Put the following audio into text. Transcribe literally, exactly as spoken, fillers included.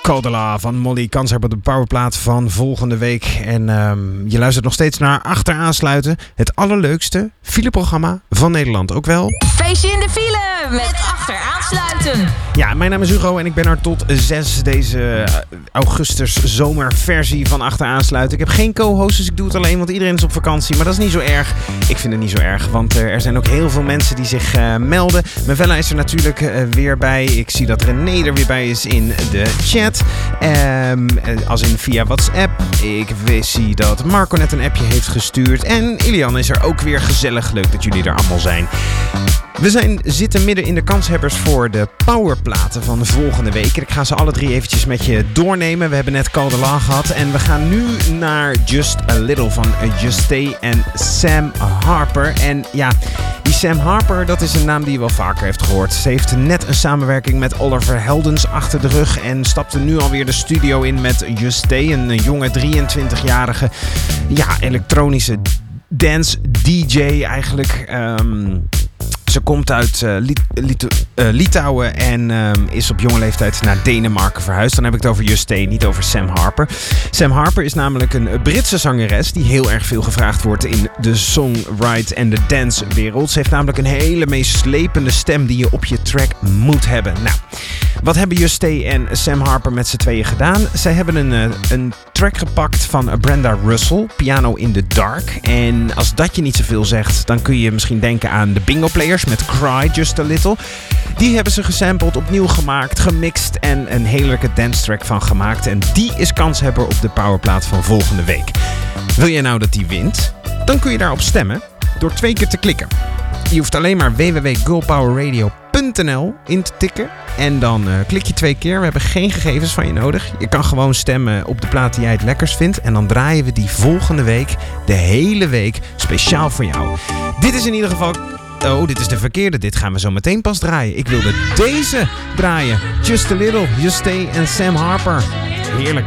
Caldela van Molly Kanshebber op de powerplaat van volgende week. En um, je luistert nog steeds naar Achteraansluiten. Het allerleukste fileprogramma van Nederland. Ook wel... Feestje in de file met Achteraansluiten. Ja, mijn naam is Hugo en ik ben er tot zes deze augustus zomerversie van Achteraansluiten. Ik heb geen co-host, dus ik doe het alleen, want iedereen is op vakantie. Maar dat is niet zo erg. Ik vind het niet zo erg, want uh, er zijn ook heel veel mensen die zich uh, melden. Mevella is er natuurlijk uh, weer bij. Ik zie dat René er weer bij is in de chat. Um, als in via WhatsApp. Ik zie dat Marco net een appje heeft gestuurd. En Ilian is er ook weer gezellig. Leuk dat jullie er allemaal zijn. We zijn, zitten midden in de kanshebbers voor de powerplaten van de volgende week. Ik ga ze alle drie eventjes met je doornemen. We hebben net Caldela gehad. En we gaan nu naar Just a Little van Justay en Sam Harper. En ja, die Sam Harper, dat is een naam die je wel vaker heeft gehoord. Ze heeft net een samenwerking met Oliver Heldens achter de rug. En stapte nu alweer de studio in met Justay, een jonge drieëntwintigjarige ja, elektronische dance D J eigenlijk. Um, Ze komt uit uh, Lit- Lit- uh, Litouwen en um, is op jonge leeftijd naar Denemarken verhuisd. Dan heb ik het over Justay, niet over Sam Harper. Sam Harper is namelijk een Britse zangeres die heel erg veel gevraagd wordt in de songwrite en de dance wereld. Ze heeft namelijk een hele meeslepende stem die je op je track moet hebben. Nou, wat hebben Justay en Sam Harper met z'n tweeën gedaan? Zij hebben een, uh, een track gepakt van Brenda Russell, Piano in the Dark. En als dat je niet zoveel zegt, dan kun je misschien denken aan de Bingo Players met Cry Just a Little. Die hebben ze gesampled, opnieuw gemaakt, gemixt en een heerlijke dance track van gemaakt. En die is kanshebber op de powerplaat van volgende week. Wil jij nou dat die wint? Dan kun je daarop stemmen door twee keer te klikken. Je hoeft alleen maar w w w punt girl power radio punt n l in te tikken. En dan uh, klik je twee keer. We hebben geen gegevens van je nodig. Je kan gewoon stemmen op de plaat die jij het lekkers vindt. En dan draaien we die volgende week, de hele week, speciaal voor jou. Dit is in ieder geval... Oh, dit is de verkeerde. Dit gaan we zo meteen pas draaien. Ik wilde deze draaien. Just a Little, Justay en Sam Harper. Heerlijk.